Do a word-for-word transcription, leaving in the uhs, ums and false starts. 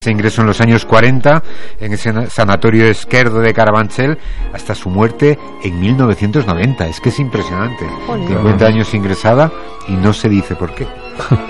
Se ingresó en los años cuarenta en ese sanatorio Esquerdo de Carabanchel hasta su muerte en mil novecientos noventa. Es que es impresionante. Olé. cincuenta años ingresada y no se dice por qué.